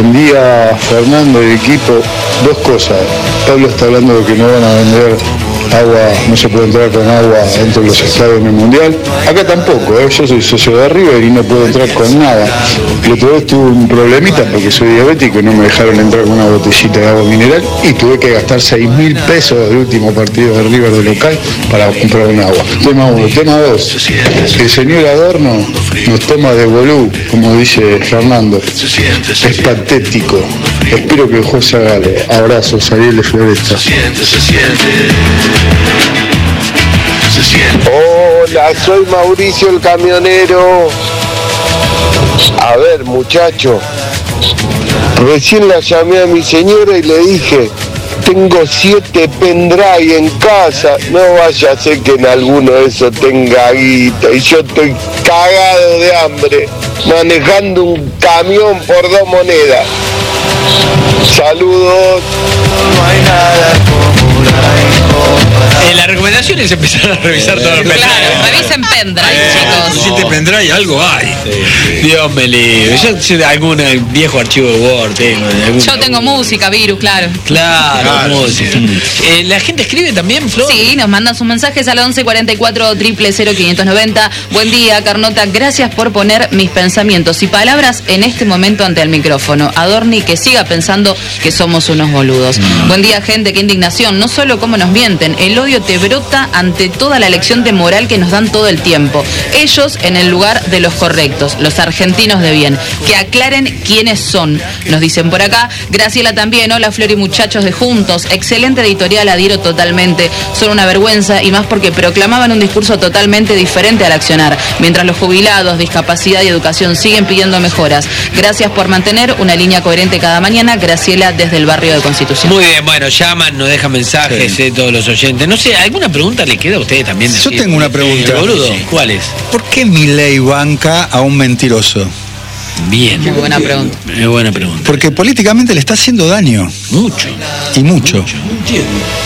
Buen día, Fernando y equipo. Dos cosas. Pablo está hablando de que no van a vender agua, no se puede entrar con agua dentro de los estadios en el Mundial. Acá tampoco, yo soy socio de River y no puedo entrar con nada. Y otra vez tuve un problemita porque soy diabético y no me dejaron entrar con una botellita de agua mineral y tuve que gastar 6.000 pesos del último partido de River de local para comprar un agua. Tema 1. Tema 2. El señor Adorno nos toma de bolú, como dice Fernando. Es patético. Espero que el juez se haga. Abrazos, Ariel de Floresta. Hola, soy Mauricio el camionero. A ver, muchacho, recién la llamé a mi señora y le dije, tengo 7 pendrive en casa, no vaya a ser que en alguno de esos tenga guita y yo estoy cagado de hambre manejando un camión por 2 monedas. Saludos. No hay nada como la recomendación es empezar a revisar todos los pendrive. Claro, revisen pendrive, chicos. Si te pendrive, algo hay. Sí. Dios me libre. Yo algún viejo archivo de Word tengo. Yo tengo música, virus, claro. Claro, música. ¿La gente escribe también, Flor? Sí, nos mandan sus mensajes al 11 44 000 590. Buen día, Carnota. Gracias por poner mis pensamientos y palabras en este momento ante el micrófono. Adorni, que siga pensando que somos unos boludos. Buen día, gente. Qué indignación. No solo cómo nos mienten. El odio te brota ante toda la lección de moral que nos dan todo el tiempo. Ellos en el lugar de los correctos, los argentinos de bien. Que aclaren quiénes son, nos dicen por acá. Graciela también. Hola, Flor y muchachos de Juntos. Excelente editorial, adhiero totalmente. Son una vergüenza y más porque proclamaban un discurso totalmente diferente al accionar. Mientras los jubilados, discapacidad y educación siguen pidiendo mejoras. Gracias por mantener una línea coherente cada mañana. Graciela desde el barrio de Constitución. Muy bien, bueno, llaman, nos dejan mensajes, todos los oyentes. No sé, ¿alguna pregunta le queda a ustedes también? Yo tengo una pregunta. Boludo, ¿cuál es? ¿Por qué Milei banca a un mentiroso? Bien. Muy buena pregunta. Muy buena pregunta. Porque políticamente le está haciendo daño. Mucho. Y mucho. No entiendo.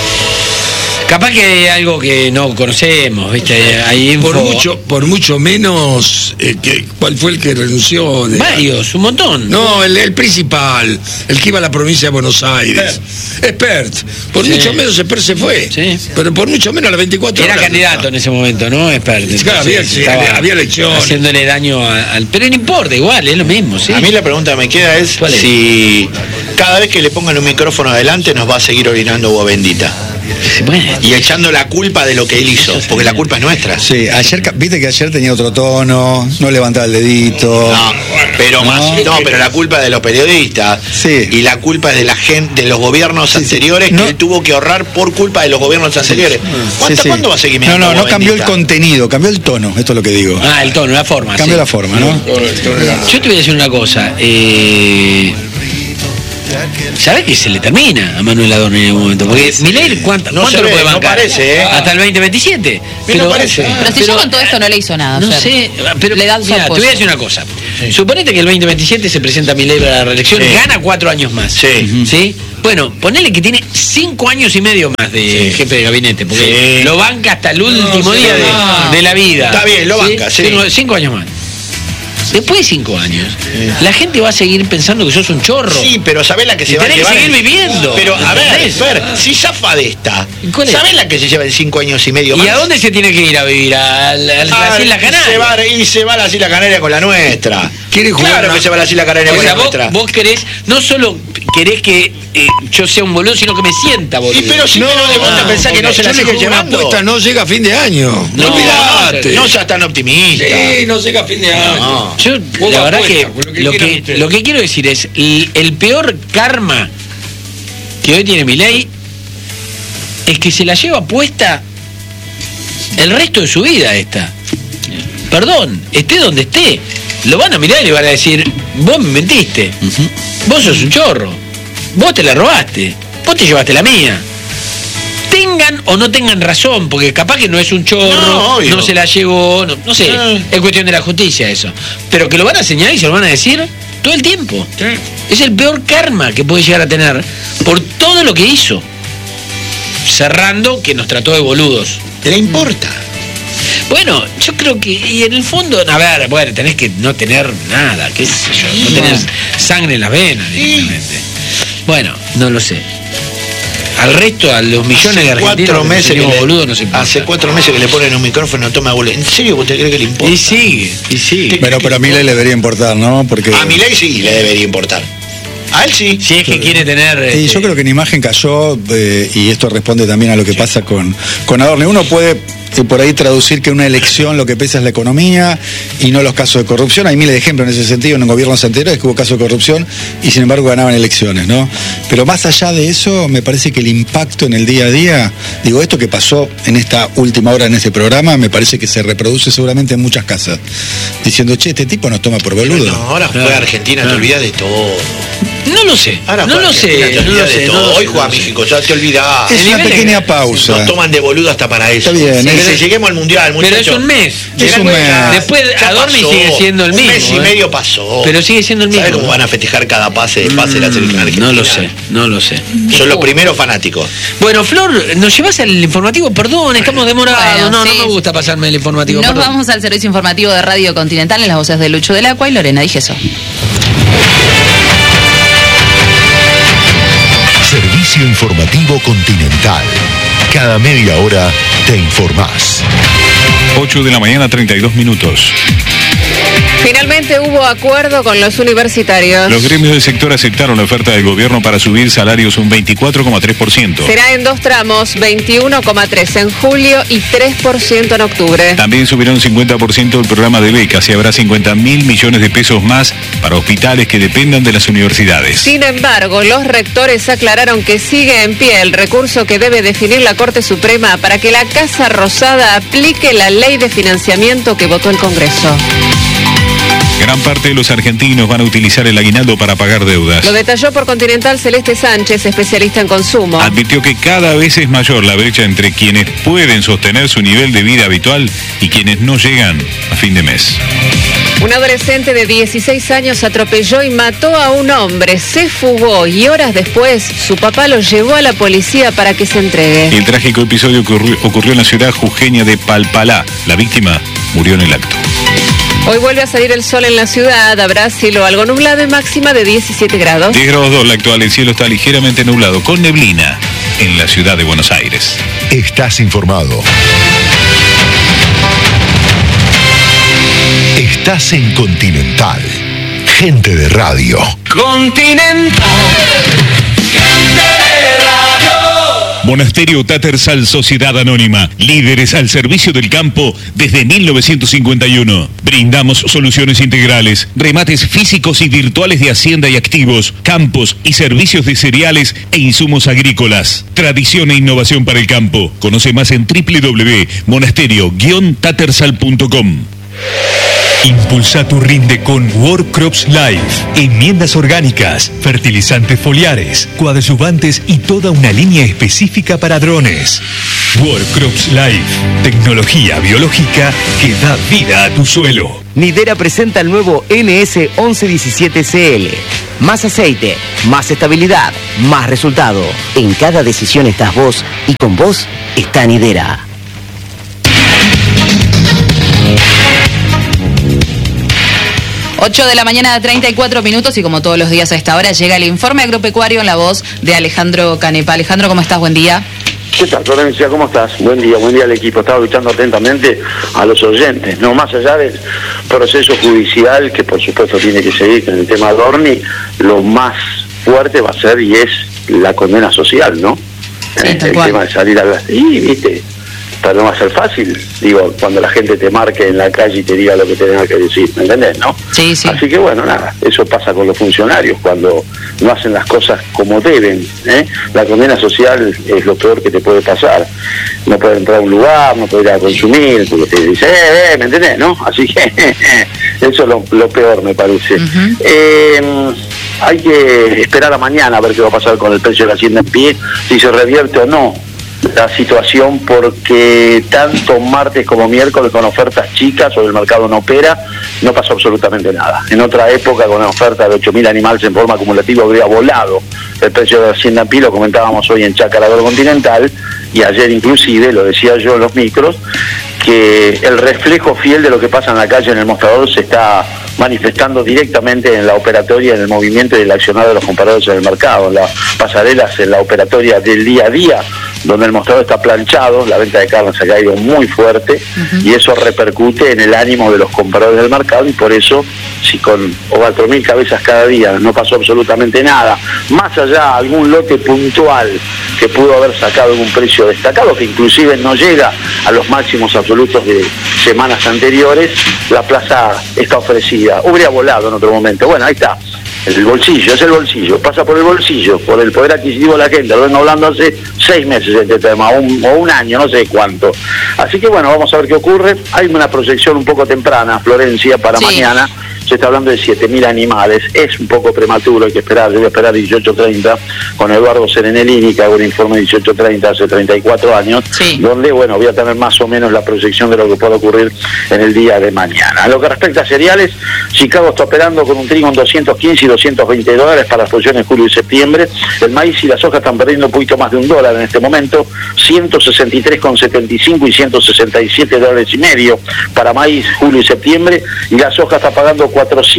Capaz que hay algo que no conocemos, ¿viste? Hay info. Por mucho menos, ¿cuál fue el que renunció? Varios, un montón. No, el principal, el que iba a la provincia de Buenos Aires. Expert. Por mucho menos Expert se fue. Sí. Pero por mucho menos a las 24 Era horas. candidato en ese momento, ¿no? Expert. Claro, había elecciones. Haciéndole daño al... Pero no importa, igual, es lo mismo, ¿sí? A mí la pregunta que me queda es si cada vez que le pongan un micrófono adelante nos va a seguir orinando agua bendita. Bueno. Y echando la culpa de lo que él hizo, porque la culpa es nuestra. Sí, viste que ayer tenía otro tono, no levantaba el dedito. Pero la culpa es de los periodistas. Sí. Y la culpa es de la gente, de los gobiernos anteriores, que él tuvo que ahorrar por culpa de los gobiernos anteriores. ¿Cuándo va a seguir mirando? No cambió el contenido, cambió el tono, esto es lo que digo. Ah, el tono, la forma. Cambió la forma, ¿no? Yo te voy a decir una cosa. ¿Sabés que se le termina a Manuel Adorno en algún momento? Porque Milei, ¿cuánto lo puede bancar? No parece, Hasta el 2027. No parece. Pero si yo con todo esto no le hizo nada. No sé, pero le da mira, te voy a decir una cosa. Suponete que el 2027 se presenta Milei para la reelección, gana 4 años más. ¿Sí? Bueno, ponele que tiene 5 años y medio más de jefe de gabinete, porque lo banca hasta el último día de la vida. Está bien, lo banca, sí. 5 años más. Después de 5 años, la gente va a seguir pensando que sos un chorro. Sí, pero ¿sabés la que se va a llevar? Tenés que seguir viviendo. Pero, a ver, si zafa de esta, ¿sabés la que se lleva en 5 años y medio más? ¿Y a dónde se tiene que ir a vivir? ¿A las Islas Canarias? Se va a las Islas Canarias con la nuestra. ¿Quiere jugar? Claro que se va a las Islas Canarias con la nuestra. Vos querés, no solo querés que yo sea un boludo, sino que me sienta boludo. Pero si vos te pensás que no se la sigue llevando. Una apuesta no llega a fin de año. No, olvidate. No seas tan optimista. Sí, no llega a fin de año. Yo, la verdad que lo que quiero decir es, el peor karma que hoy tiene Milei es que se la lleva puesta el resto de su vida esta. Perdón, esté donde esté, lo van a mirar y le van a decir, vos me mentiste, vos sos un chorro, vos te la robaste, vos te llevaste la mía. Tengan o no tengan razón, porque capaz que no es un chorro, no se la llevó, no sé, es cuestión de la justicia eso. Pero que lo van a señalar y se lo van a decir todo el tiempo. Es el peor karma que puede llegar a tener por todo lo que hizo. Cerrando que nos trató de boludos. ¿Te le importa? Bueno, yo creo que, y en el fondo, a ver, bueno, tenés que no tener nada, qué sé yo, no tenés sangre en las venas directamente. Bueno, no lo sé. Al resto, a los millones de argentinos 4 meses que boludo, no se importa. hace 4 meses que le ponen un micrófono, toma boludo. ¿En serio vos te crees que le importa? Y sigue. Pero a Milei le debería importar, ¿no? Porque A Milei sí le debería importar. A él sí. Si es que quiere tener... Sí, yo creo que en imagen cayó, y esto responde también a lo que pasa con Adorni. Uno puede por ahí traducir que una elección lo que pesa es la economía y no los casos de corrupción. Hay miles de ejemplos en ese sentido en gobiernos anteriores que hubo casos de corrupción y sin embargo ganaban elecciones, ¿no? Pero más allá de eso, me parece que el impacto en el día a día, digo, esto que pasó en esta última hora en este programa, me parece que se reproduce seguramente en muchas casas, diciendo, che, este tipo nos toma por boludo. No, ahora fue Argentina, te olvidás de todo. No lo sé. Ahora No lo sé. Hoy juega México, ya te olvidás. Es una pequeña pausa. Nos toman de boludo hasta para eso. Está bien, Sí, lleguemos al mundial, muchachos. Pero es un mes. Es un mes. Después Adorni sigue siendo el mismo. Un mes y medio pasó. Pero sigue siendo el mismo. ¿Sabes cómo van a festejar cada pase de la selección argentina? No lo sé. Son los primeros fanáticos. Bueno, Flor, ¿nos llevas al informativo? Perdón, estamos demorados. Bueno, no sí. me gusta pasarme el informativo. Nos perdón. vamos al servicio informativo de Radio Continental en las voces de Lucho del Agua y Lorena Dijeso. Servicio informativo Continental. Cada media hora te informás. 8 de la mañana, 32 minutos. Finalmente hubo acuerdo con los universitarios. Los gremios del sector aceptaron la oferta del gobierno para subir salarios un 24,3%. Será en 2 tramos, 21,3% en julio y 3% en octubre. También subieron 50% el programa de becas y habrá 50.000 millones de pesos más para hospitales que dependan de las universidades. Sin embargo, los rectores aclararon que sigue en pie el recurso que debe definir la Corte Suprema para que la Casa Rosada aplique la ley de financiamiento que votó el Congreso. Gran parte de los argentinos van a utilizar el aguinaldo para pagar deudas. Lo detalló por Continental Celeste Sánchez, especialista en consumo. Advirtió que cada vez es mayor la brecha entre quienes pueden sostener su nivel de vida habitual y quienes no llegan a fin de mes. Un adolescente de 16 años atropelló y mató a un hombre, se fugó y horas después su papá lo llevó a la policía para que se entregue. El trágico episodio ocurrió en la ciudad jujeña de Palpalá. La víctima murió en el acto. Hoy vuelve a salir el sol en la ciudad, habrá cielo algo nublado y máxima de 17 grados. 10 grados 2 la actual, el cielo está ligeramente nublado, con neblina en la ciudad de Buenos Aires. Estás informado. Estás en Continental. Gente de radio. Continental. Monasterio Tattersall Sociedad Anónima, líderes al servicio del campo desde 1951. Brindamos soluciones integrales, remates físicos y virtuales de hacienda y activos, campos y servicios de cereales e insumos agrícolas. Tradición e innovación para el campo. Conoce más en www.monasterio-tattersall.com. Impulsa tu rinde con World Crops Life. Enmiendas orgánicas, fertilizantes foliares, coadyuvantes y toda una línea específica para drones. World Crops Life. Tecnología biológica que da vida a tu suelo. Nidera presenta el nuevo NS 1117CL. Más aceite, más estabilidad, más resultado. En cada decisión estás vos y con vos está Nidera. Ocho de la mañana, 34 minutos y como todos los días a esta hora llega el informe agropecuario en la voz de Alejandro Canepa. Alejandro, ¿cómo estás? Buen día. ¿Qué tal, Florencia? ¿Cómo estás? Buen día al equipo. Estaba escuchando atentamente a los oyentes, no más allá del proceso judicial que por supuesto tiene que seguir con el tema de Adorni, lo más fuerte va a ser y es la condena social, ¿no? Sí, el tema de salir a la... Y, viste, pero no va a ser fácil, digo, cuando la gente te marque en la calle y te diga lo que te tenga que decir, ¿me entendés, no? Sí, sí. Así que bueno, nada, eso pasa con los funcionarios, cuando no hacen las cosas como deben, ¿eh? La condena social es lo peor que te puede pasar. No puedes entrar a un lugar, no puedes ir a consumir, porque te dice, ¿me entendés, no? Así que eso es lo peor, me parece. Hay que esperar a mañana a ver qué va a pasar con el precio de la hacienda en pie, si se revierte o no la situación, porque tanto martes como miércoles con ofertas chicas o el mercado no opera, no pasó absolutamente nada. En otra época, con una oferta de 8.000 animales en forma acumulativa, habría volado el precio de la hacienda en pie, lo comentábamos hoy en Chácara Agrocontinental, y ayer inclusive, lo decía yo en los micros, que el reflejo fiel de lo que pasa en la calle, en el mostrador, se está manifestando directamente en la operatoria, en el movimiento y el accionar de los compradores en el mercado, en las pasarelas, en la operatoria del día a día, donde el mostrador está planchado, la venta de carne se ha caído muy fuerte y eso repercute en el ánimo de los compradores del mercado, y por eso, si con 4.000 cabezas cada día no pasó absolutamente nada, más allá de algún lote puntual que pudo haber sacado algún precio destacado, que inclusive no llega a los máximos absolutos de semanas anteriores, la plaza está ofrecida. Hubiera volado en otro momento. Bueno, ahí está. El bolsillo, es el bolsillo, pasa por el bolsillo, por el poder adquisitivo de la gente. Lo vengo hablando hace 6 meses este tema, o un año, no sé cuánto. Así que bueno, vamos a ver qué ocurre. Hay una proyección un poco temprana, Florencia, para mañana. Se está hablando de 7.000 animales, es un poco prematuro, hay que esperar, yo voy a esperar 18:30 con Eduardo Serenellini, que hago el informe 18:30 hace 34 años, donde, bueno, voy a tener más o menos la proyección de lo que puede ocurrir en el día de mañana. En lo que respecta a cereales, Chicago está operando con un trigo en 215 y $220 para las producciones julio y septiembre. El maíz y la soja están perdiendo un poquito más de $1 en este momento, 163,75 y $167,5 para maíz julio y septiembre, y la soja está pagando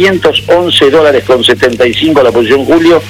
$411,75 la posición julio,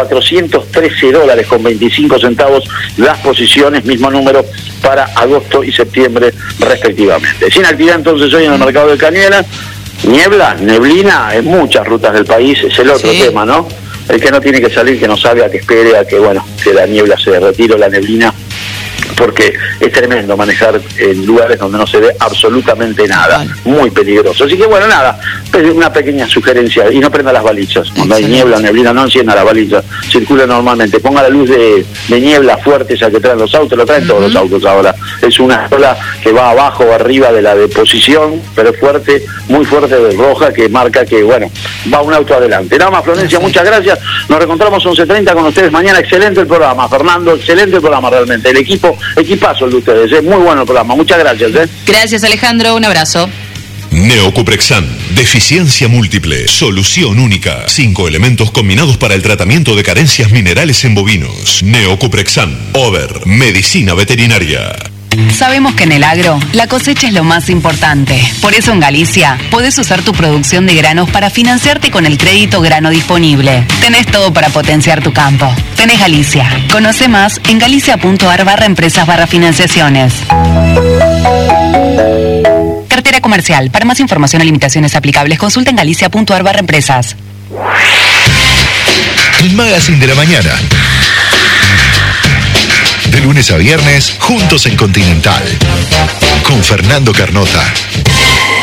$413,25 las posiciones, mismo número para agosto y septiembre respectivamente. Sin actividad entonces hoy en el mercado de Cañuelas, neblina en muchas rutas del país, es el otro tema, ¿no? El que no tiene que salir, que no salga, que espere a que, bueno, que la niebla se retire, la neblina, porque es tremendo manejar en lugares donde no se ve absolutamente nada, muy peligroso. Así que bueno, nada, una pequeña sugerencia, y no prenda las balizas, cuando hay niebla, neblina, no encienda las balizas, circula normalmente, ponga la luz de niebla fuerte, esa que traen los autos, lo traen todos los autos ahora, es una sola que va abajo o arriba de la deposición, pero es fuerte, muy fuerte, de roja, que marca que, bueno, va un auto adelante. Nada más, Florencia, muchas gracias, nos reencontramos 11:30 con ustedes mañana. Excelente el programa, Fernando, excelente el programa realmente, el equipazo el de ustedes, es muy bueno el programa, muchas gracias. Gracias, Alejandro, un abrazo. Neocuprexan, deficiencia múltiple, solución única. 5 elementos combinados para el tratamiento de carencias minerales en bovinos. Neocuprexan, Over, medicina veterinaria. Sabemos que en el agro, la cosecha es lo más importante. Por eso en Galicia, podés usar tu producción de granos para financiarte con el crédito grano disponible. Tenés todo para potenciar tu campo. Tenés Galicia. Conoce más en galicia.ar/empresas/financiaciones. Cartera comercial. Para más información o limitaciones aplicables, consulta en galicia.ar/empresas. El Magazine de la Mañana. De lunes a viernes, juntos en Continental. Con Fernando Carnota.